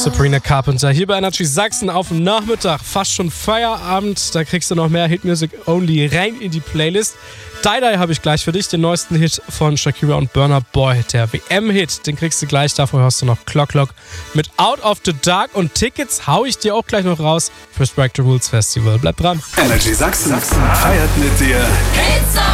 Sabrina Carpenter hier bei Energy Sachsen auf dem Nachmittag. Fast schon Feierabend. Da kriegst du noch mehr Hit Music Only rein in die Playlist. Die habe ich gleich für dich, den neuesten Hit von Shakira und Burna Boy. Der WM-Hit, den kriegst du gleich. Davor hörst du noch Clock Clock mit Out of the Dark. Und Tickets hau ich dir auch gleich noch raus fürs Break the Rules Festival. Bleib dran. Energy Sachsen feiert mit dir. It's